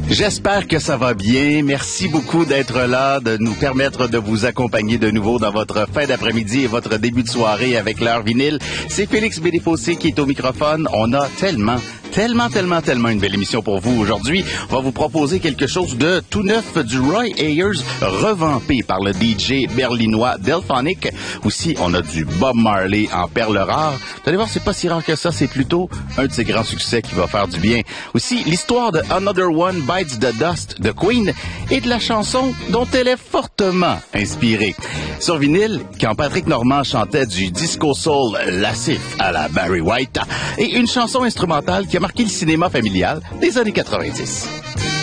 J'espère que ça va bien. Merci beaucoup d'être là, de nous permettre de vous accompagner de nouveau dans votre fin d'après-midi et votre début de soirée avec l'heure vinyle. C'est Félix Bédéfossé qui est au microphone. On a tellement une belle émission pour vous aujourd'hui. On va vous proposer quelque chose de tout neuf du Roy Ayers, revampé par le DJ berlinois Delphonic. Aussi, on a du Bob Marley en perles rares. Vous allez voir, c'est pas si rare que ça. C'est plutôt un de ses grands succès qui va faire du bien. Aussi, l'histoire de Another One Bites the Dust de Queen et de la chanson dont elle est fortement inspirée. Sur vinyle, quand Patrick Normand chantait du disco soul lascif à la Barry White et une chanson instrumentale qui a marqué le cinéma familial des années 90.